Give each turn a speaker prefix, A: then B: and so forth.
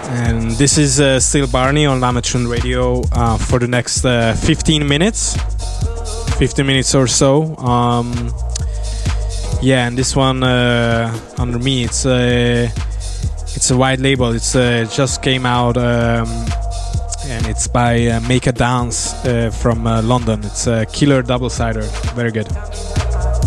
A: And this is still Barney on Lamatune Radio for the next 15 minutes or so. Yeah, and this one under me, it's a white label. It's just came out, and it's by Make a Dance from London. It's a killer double-sider. Very good.